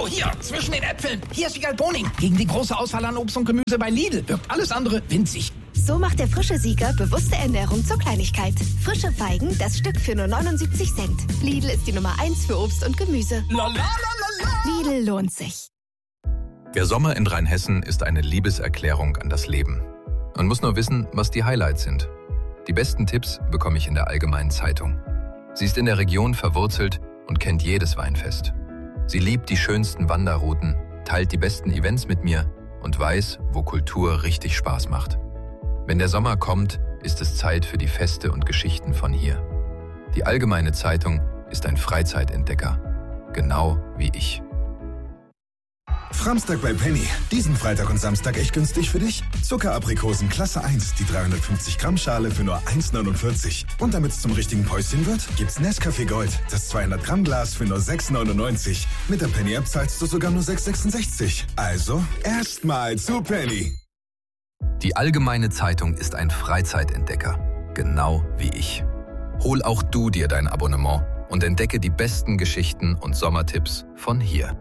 hier, zwischen den Äpfeln. Hier ist Wiegald Boning. Gegen die große Auswahl an Obst und Gemüse bei Lidl wirkt alles andere winzig. So macht der frische Sieger bewusste Ernährung zur Kleinigkeit. Frische Feigen, das Stück für nur 79 Cent. Lidl ist die Nummer 1 für Obst und Gemüse. Lidl lohnt sich. Der Sommer in Rheinhessen ist eine Liebeserklärung an das Leben. Man muss nur wissen, was die Highlights sind. Die besten Tipps bekomme ich in der Allgemeinen Zeitung. Sie ist in der Region verwurzelt und kennt jedes Weinfest. Sie liebt die schönsten Wanderrouten, teilt die besten Events mit mir und weiß, wo Kultur richtig Spaß macht. Wenn der Sommer kommt, ist es Zeit für die Feste und Geschichten von hier. Die Allgemeine Zeitung ist ein Freizeitentdecker, genau wie ich. Framstag bei Penny. Diesen Freitag und Samstag echt günstig für dich. Zuckeraprikosen Klasse 1, die 350 Gramm Schale für nur 1,49. Und damit es zum richtigen Päuschen wird, gibt's Nescafé Gold, das 200 Gramm Glas für nur 6,99. Mit der Penny App zahlst du sogar nur 6,66. Also erstmal zu Penny. Die Allgemeine Zeitung ist ein Freizeitentdecker, genau wie ich. Hol auch du dir dein Abonnement und entdecke die besten Geschichten und Sommertipps von hier.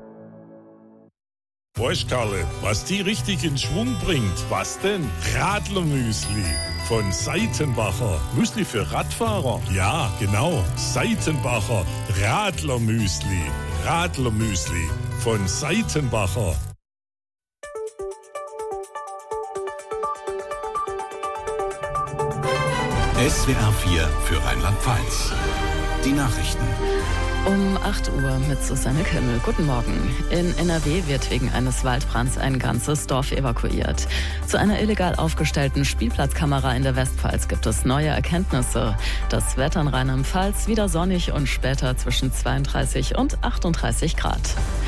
Weißt Karle, was die richtig in Schwung bringt? Was denn? Radlermüsli von Seitenbacher. Müsli für Radfahrer? Ja, genau. Seitenbacher Radlermüsli. Radlermüsli von Seitenbacher. SWR 4 für Rheinland-Pfalz. Die Nachrichten. Um 8 Uhr mit Susanne Kimmel. Guten Morgen. In NRW wird wegen eines Waldbrands ein ganzes Dorf evakuiert. Zu einer illegal aufgestellten Spielplatzkamera in der Westpfalz gibt es neue Erkenntnisse. Das Wetter in Rheinland-Pfalz wieder sonnig und später zwischen 32 und 38 Grad.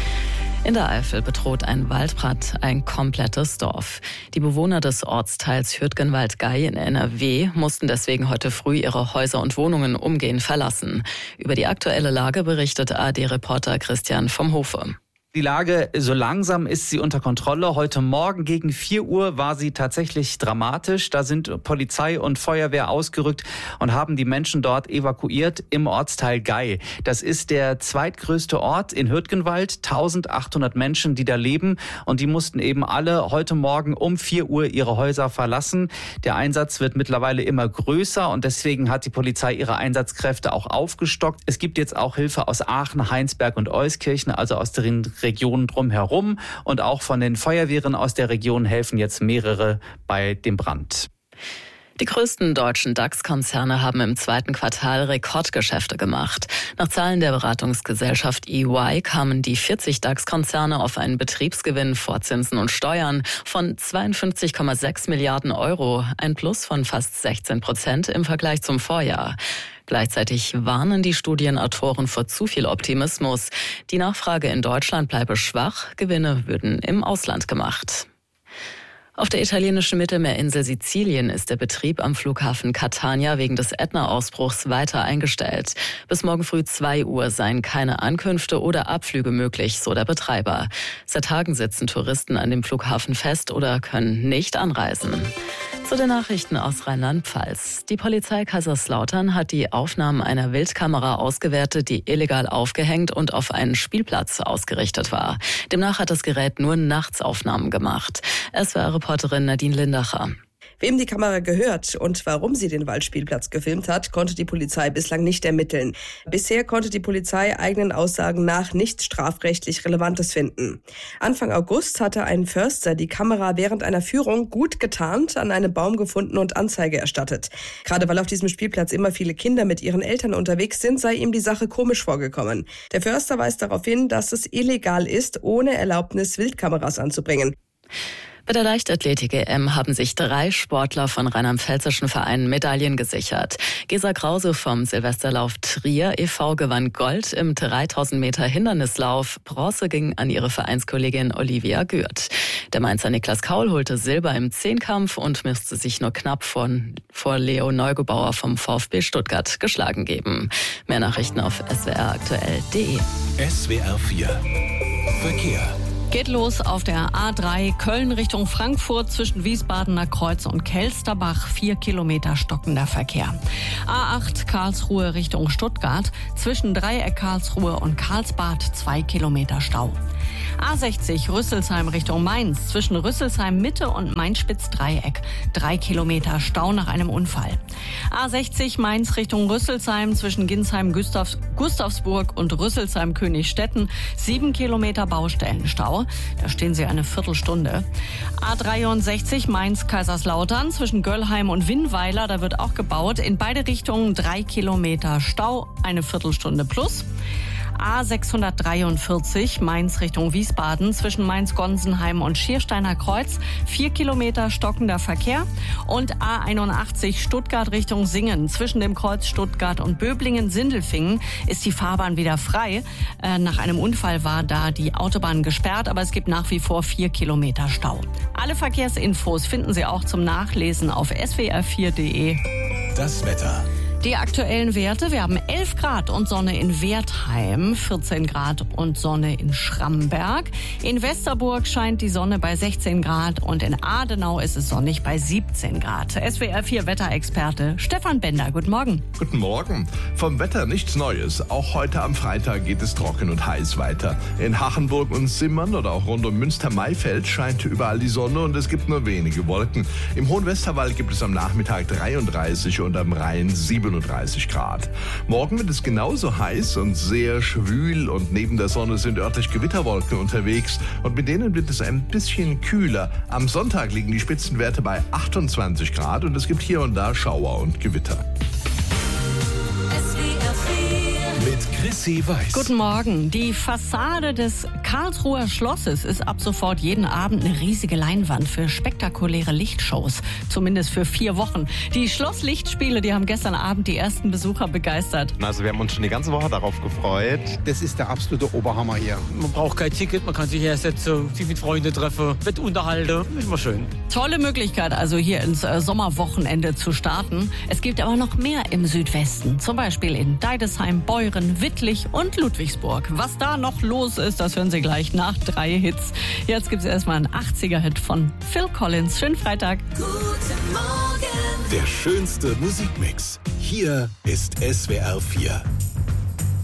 In der Eifel bedroht ein Waldbrand ein komplettes Dorf. Die Bewohner des Ortsteils Hürtgenwald-Gey in NRW mussten deswegen heute früh ihre Häuser und Wohnungen umgehend verlassen. Über die aktuelle Lage berichtet ARD-Reporter Christian vom Hofe. Die Lage, so langsam ist sie unter Kontrolle. Heute Morgen gegen 4 Uhr war sie tatsächlich dramatisch. Da sind Polizei und Feuerwehr ausgerückt und haben die Menschen dort evakuiert im Ortsteil Gey. Das ist der zweitgrößte Ort in Hürtgenwald. 1800 Menschen, die da leben. Und die mussten eben alle heute Morgen um 4 Uhr ihre Häuser verlassen. Der Einsatz wird mittlerweile immer größer und deswegen hat die Polizei ihre Einsatzkräfte auch aufgestockt. Es gibt jetzt auch Hilfe aus Aachen, Heinsberg und Euskirchen, also aus den Regionen drumherum, und auch von den Feuerwehren aus der Region helfen jetzt mehrere bei dem Brand. Die größten deutschen DAX-Konzerne haben im zweiten Quartal Rekordgeschäfte gemacht. Nach Zahlen der Beratungsgesellschaft EY kamen die 40 DAX-Konzerne auf einen Betriebsgewinn vor Zinsen und Steuern von 52,6 Milliarden Euro, ein Plus von fast 16% im Vergleich zum Vorjahr. Gleichzeitig warnen die Studienautoren vor zu viel Optimismus. Die Nachfrage in Deutschland bleibe schwach, Gewinne würden im Ausland gemacht. Auf der italienischen Mittelmeerinsel Sizilien ist der Betrieb am Flughafen Catania wegen des Ätna-Ausbruchs weiter eingestellt. Bis morgen früh 2 Uhr seien keine Ankünfte oder Abflüge möglich, so der Betreiber. Seit Tagen sitzen Touristen an dem Flughafen fest oder können nicht anreisen. Zu den Nachrichten aus Rheinland-Pfalz. Die Polizei Kaiserslautern hat die Aufnahmen einer Wildkamera ausgewertet, die illegal aufgehängt und auf einen Spielplatz ausgerichtet war. Demnach hat das Gerät nur Nachtsaufnahmen gemacht. SWR-Reporterin Nadine Lindacher. Wem die Kamera gehört und warum sie den Waldspielplatz gefilmt hat, konnte die Polizei bislang nicht ermitteln. Bisher konnte die Polizei eigenen Aussagen nach nichts strafrechtlich Relevantes finden. Anfang August hatte ein Förster die Kamera während einer Führung gut getarnt an einem Baum gefunden und Anzeige erstattet. Gerade weil auf diesem Spielplatz immer viele Kinder mit ihren Eltern unterwegs sind, sei ihm die Sache komisch vorgekommen. Der Förster weist darauf hin, dass es illegal ist, ohne Erlaubnis Wildkameras anzubringen. Bei der Leichtathletik-EM haben sich 3 Sportler von rheinland-pfälzischen Vereinen Medaillen gesichert. Gesa Krause vom Silvesterlauf Trier e.V. gewann Gold im 3000 Meter Hindernislauf. Bronze ging an ihre Vereinskollegin Olivia Gürt. Der Mainzer Niklas Kaul holte Silber im Zehnkampf und müsste sich nur knapp vor Leo Neugebauer vom VfB Stuttgart geschlagen geben. Mehr Nachrichten auf swraktuell.de. SWR 4 Verkehr. Geht los auf der A3 Köln Richtung Frankfurt zwischen Wiesbadener Kreuz und Kelsterbach. 4 Kilometer stockender Verkehr. A8 Karlsruhe Richtung Stuttgart zwischen Dreieck Karlsruhe und Karlsbad 2 Kilometer Stau. A60 Rüsselsheim Richtung Mainz zwischen Rüsselsheim Mitte und Mainz-Spitz-Dreieck. 3 Kilometer Stau nach einem Unfall. A60 Mainz Richtung Rüsselsheim zwischen Ginsheim, Gustavsburg und Rüsselsheim Königstetten. 7 Kilometer Baustellenstau. Da stehen Sie eine Viertelstunde. A63 Mainz Kaiserslautern zwischen Göllheim und Winnweiler. Da wird auch gebaut. In beide Richtungen 3 Kilometer Stau. Eine Viertelstunde plus. A643 Mainz Richtung Wiesbaden zwischen Mainz-Gonsenheim und Schiersteiner Kreuz. 4 Kilometer stockender Verkehr. Und A81 Stuttgart Richtung Singen zwischen dem Kreuz Stuttgart und Böblingen-Sindelfingen ist die Fahrbahn wieder frei. Nach einem Unfall war da die Autobahn gesperrt, aber es gibt nach wie vor 4 Kilometer Stau. Alle Verkehrsinfos finden Sie auch zum Nachlesen auf swr4.de. Das Wetter. Die aktuellen Werte, wir haben 11 Grad und Sonne in Wertheim, 14 Grad und Sonne in Schramberg. In Westerburg scheint die Sonne bei 16 Grad und in Adenau ist es sonnig bei 17 Grad. SWR4 Wetterexperte Stefan Bender, guten Morgen. Guten Morgen. Vom Wetter nichts Neues. Auch heute am Freitag geht es trocken und heiß weiter. In Hachenburg und Simmern oder auch rund um Münster-Maifeld scheint überall die Sonne und es gibt nur wenige Wolken. Im Hohen Westerwald gibt es am Nachmittag 33 und am Rhein 37 Grad. Morgen wird es genauso heiß und sehr schwül und neben der Sonne sind örtlich Gewitterwolken unterwegs und mit denen wird es ein bisschen kühler. Am Sonntag liegen die Spitzenwerte bei 28 Grad und es gibt hier und da Schauer und Gewitter. Mit Chrissy Weiß. Guten Morgen. Die Fassade des Karlsruher Schlosses ist ab sofort jeden Abend eine riesige Leinwand für spektakuläre Lichtshows. Zumindest für 4 Wochen. Die Schlosslichtspiele, die haben gestern Abend die ersten Besucher begeistert. Also wir haben uns schon die ganze Woche darauf gefreut. Das ist der absolute Oberhammer hier. Man braucht kein Ticket, man kann sich hersetzen, sich mit Freunden treffen, wird unterhalten. Ist immer schön. Tolle Möglichkeit, also hier ins Sommerwochenende zu starten. Es gibt aber noch mehr im Südwesten. Zum Beispiel in Deidesheim, Beuren, Wittlich und Ludwigsburg. Was da noch los ist, das hören Sie gleich nach 3 Hits. Jetzt gibt es erstmal einen 80er-Hit von Phil Collins. Schönen Freitag. Guten Morgen. Der schönste Musikmix. Hier ist SWR4.